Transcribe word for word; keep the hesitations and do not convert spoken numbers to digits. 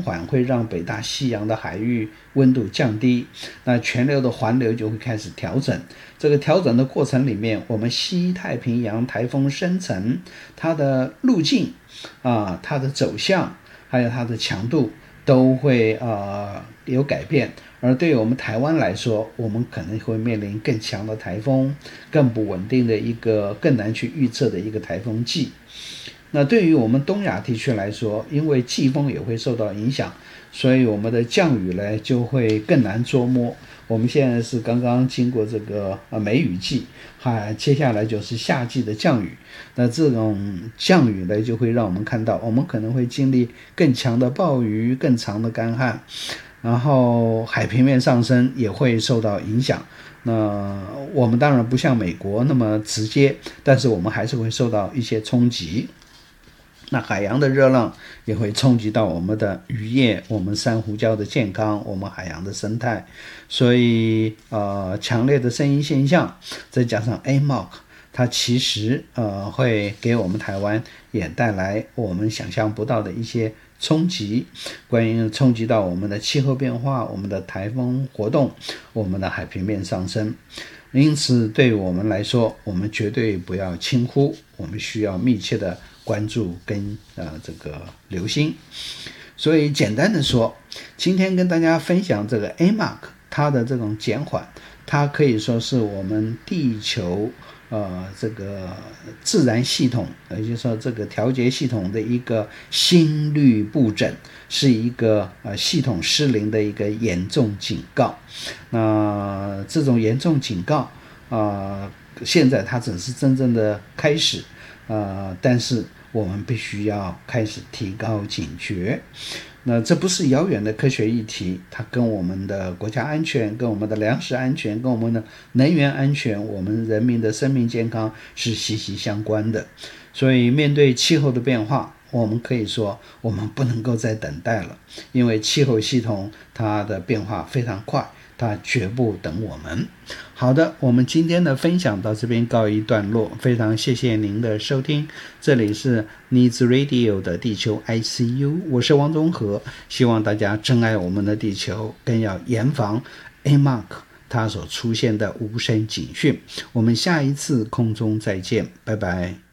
缓会让北大西洋的海域温度降低，那全流的环流就会开始调整。这个调整的过程里面，我们西太平洋台风生成它的路径啊、它的走向还有它的强度都会呃有改变。而对于我们台湾来说，我们可能会面临更强的台风，更不稳定的一个更难去预测的一个台风季。那对于我们东亚地区来说，因为季风也会受到影响，所以我们的降雨呢就会更难捉摸。我们现在是刚刚经过这个呃梅雨季，哈，接下来就是夏季的降雨。那这种降雨呢，就会让我们看到，我们可能会经历更强的暴雨、更长的干旱，然后海平面上升也会受到影响。那我们当然不像美国那么直接，但是我们还是会受到一些冲击。那海洋的热浪也会冲击到我们的渔业、我们珊瑚礁的健康、我们海洋的生态。所以呃，强烈的声音现象再加上 A M O C， 它其实呃会给我们台湾也带来我们想象不到的一些冲击，关于冲击到我们的气候变化、我们的台风活动、我们的海平面上升。因此对我们来说，我们绝对不要轻忽，我们需要密切的关注跟呃这个留心。所以简单的说，今天跟大家分享这个 A M O C 它的这种减缓，它可以说是我们地球呃这个自然系统，也就是说这个调节系统的一个心律不整，是一个呃系统失灵的一个严重警告。那这种严重警告啊、呃，现在它只是真正的开始，呃，但是我们必须要开始提高警觉。那这不是遥远的科学议题，它跟我们的国家安全、跟我们的粮食安全、跟我们的能源安全、我们人民的生命健康是息息相关的。所以面对气候的变化，我们可以说我们不能够再等待了，因为气候系统它的变化非常快，它绝不等我们。好的，我们今天的分享到这边告一段落，非常谢谢您的收听，这里是 Needs Radio 的地球 I C U， 我是王宗和，希望大家珍爱我们的地球，更要严防 A M O C 它所出现的无声警讯。我们下一次空中再见，拜拜。